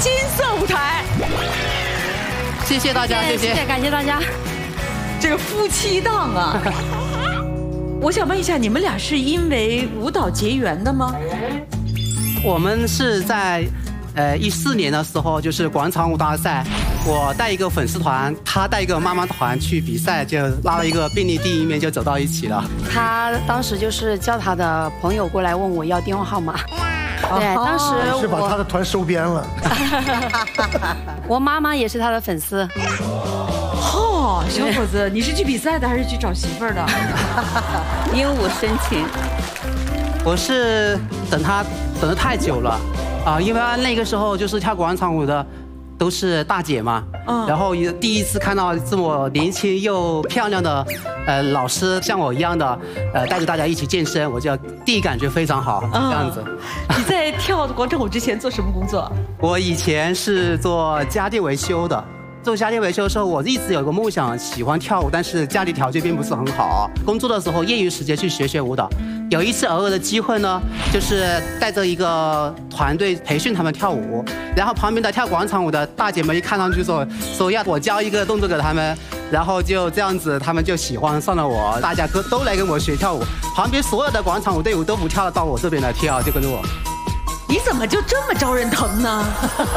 金色舞台。 谢谢大家，谢谢， 感谢大家。 这个夫妻档啊，我想问一下，你们俩是因为舞蹈结缘的吗？ 我们是在14年的时候，就是广场舞大赛，我带一个粉丝团，他带一个妈妈团去比赛，就拉了一个便利第一面，就走到一起了。 他当时就是叫他的朋友过来问我要电话号码。对，当时是把他的团收编了。 我妈妈也是他的粉丝。 哦，小伙子，你是去比赛的还是去找媳妇儿的？ 鹦鹉申请。 我是等得太久了啊，因为那个时候就是跳广场舞的都是大姐嘛，然后第一次看到这么年轻又漂亮的老师像我一样的带着大家一起健身，我就第一感觉非常好，这样子。 你在跳广场舞之前做什么工作？ 我以前是做家电维修的。做家电维修的时候，我一直有个梦想，喜欢跳舞，但是家里条件并不是很好。工作的时候，业余时间去学舞蹈。有一次偶尔的机会呢，就是带着一个团队培训他们跳舞，然后旁边的跳广场舞的大姐们一看上去说要我教一个动作给他们，然后就这样子，他们就喜欢上了我，大家都来跟我学跳舞。旁边所有的广场舞队伍都不跳，到我这边来跳，就跟着我。 你怎么就这么招人疼呢？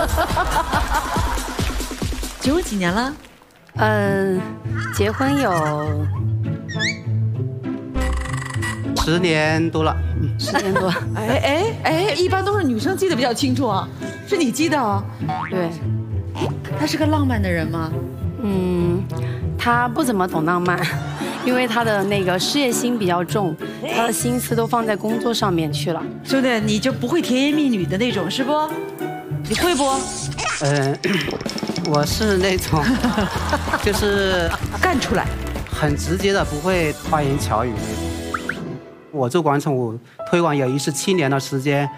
结婚几年了？ 结婚有 10年多了 ，10年多。 哎，一般都是女生记得比较清楚啊，是你记得哦。 对， 他是个浪漫的人吗？ 他不怎么懂浪漫，因为他的那个事业心比较重，他的心思都放在工作上面去了。 兄弟，你就不会甜言蜜语的那种是不？你会不？ 我是那种，就是干出来， 很直接的，不会花言巧语那种。我做广场舞推广有17年的时间，